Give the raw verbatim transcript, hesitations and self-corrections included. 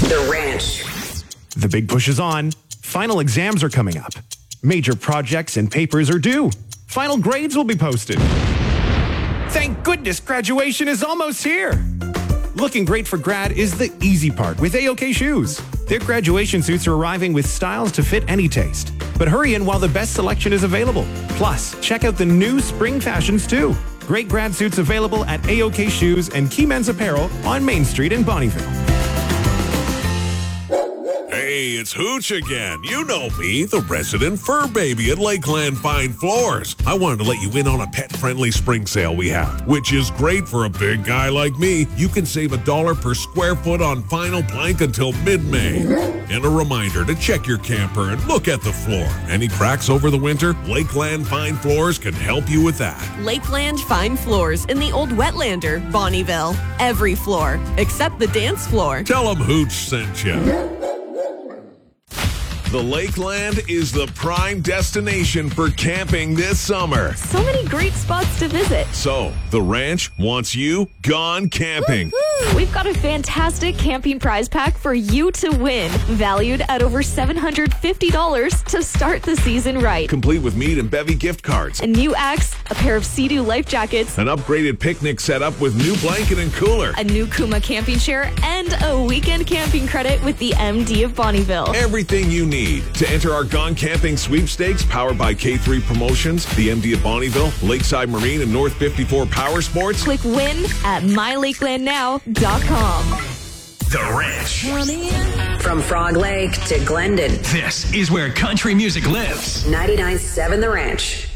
The Ranch. The big push is on. Final exams are coming up. Major projects and papers are due. Final grades will be posted. Thank goodness graduation is almost here. Looking great for grad is the easy part with A O K Shoes. Their graduation suits are arriving with styles to fit any taste. But hurry in while the best selection is available. Plus, check out the new spring fashions too. Great grad suits available at A O K Shoes and Key Men's Apparel on Main Street in Bonnyville. Hey, it's Hooch again. You know me, the resident fur baby at Lakeland Fine Floors. I wanted to let you in on a pet-friendly spring sale we have, which is great for a big guy like me. You can save a dollar per square foot on vinyl plank until mid-May. And a reminder to check your camper and look at the floor. Any cracks over the winter? Lakeland Fine Floors can help you with that. Lakeland Fine Floors in the Old Wetlander, Bonnyville. Every floor, except the dance floor. Tell them Hooch sent you. The Lakeland is the prime destination for camping this summer. So many great spots to visit. So, the ranch wants you gone camping. Woo-hoo! We've got a fantastic camping prize pack for you to win, valued at over seven hundred fifty dollars to start the season right. Complete with mead and bevy gift cards. A new axe, a pair of Sea-Doo life jackets, An upgraded picnic setup with new blanket and cooler. a new Kuma camping chair, and a weekend camping credit with the M D of Bonnyville. Everything you need to enter our Gone Camping sweepstakes powered by K three Promotions, the M D of Bonnyville, Lakeside Marine, and North fifty-four Power Sports. Click win at my lakeland now dot com. The Ranch. From Frog Lake to Glendon. This is where country music lives. ninety-nine point seven The Ranch.